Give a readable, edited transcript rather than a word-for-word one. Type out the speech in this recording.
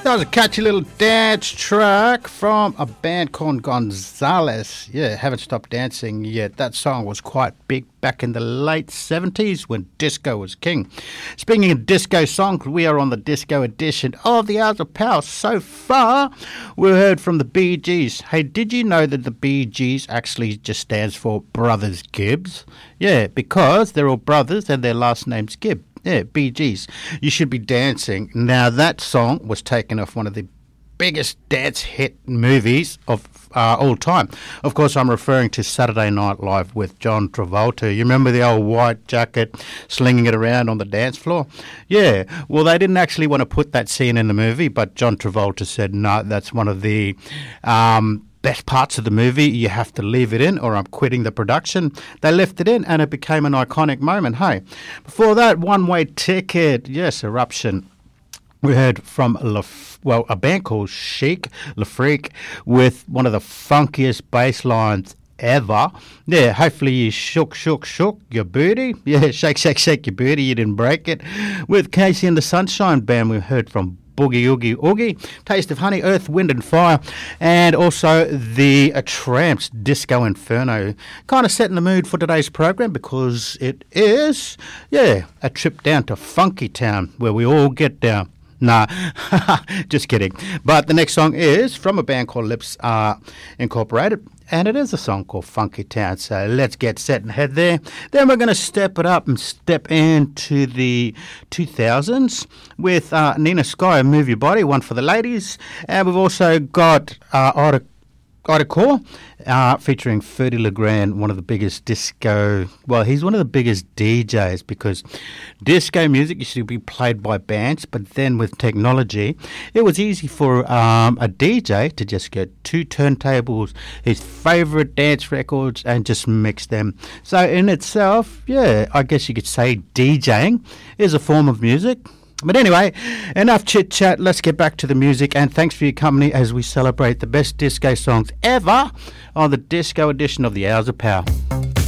That was a catchy little dance track from a band called Gonzales. Yeah, haven't stopped dancing yet. That song was quite big back in the late 70s when disco was king. Speaking of disco songs, we are on the disco edition of the Hours of Power. So far, we heard from the Bee Gees. Hey, did you know that the Bee Gees actually just stands for Brothers Gibbs? Yeah, because they're all brothers and their last name's Gibb. Yeah, Bee Gees. You should be dancing. Now, that song was taken off one of the biggest dance hit movies of all time. Of course, I'm referring to Saturday Night Live with John Travolta. You remember the old white jacket slinging it around on the dance floor? Yeah, well, they didn't actually want to put that scene in the movie, but John Travolta said, no, that's one of the best parts of the movie. You have to leave it in or I'm quitting the production. They left it in and it became an iconic moment. Hey, before that, One Way Ticket. Yes, Eruption. We heard from a band called Chic Le Freak with one of the funkiest bass lines ever. Yeah, hopefully you shook your booty. Yeah, shake your booty. You didn't break it. With Casey and the Sunshine Band, we heard from Boogie Oogie Oogie, Taste of Honey, Earth, Wind and Fire, and also the Tramps, Disco Inferno. Kind of setting the mood for today's program because it is, a trip down to Funky Town where we all get down. Nah, just kidding. But the next song is from a band called Lips Incorporated, and it is a song called Funky Town. So let's get set and head there. Then we're going to step it up and step into the 2000s with Nina Sky, Move Your Body, one for the ladies. And we've also got Articore featuring Ferdy Legrand, one of the biggest disco, well, he's one of the biggest DJs because disco music used to be played by bands, but then with technology, it was easy for a DJ to just get two turntables, his favourite dance records, and just mix them. So in itself, I guess you could say DJing is a form of music. But anyway, enough chit-chat. Let's get back to the music. And thanks for your company as we celebrate the best disco songs ever on the disco edition of the Hours of Power.